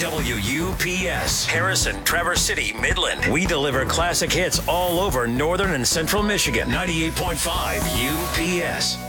WUPS, Harrison, Traverse City, Midland. We deliver classic hits all over northern and central Michigan. 98.5 UPS.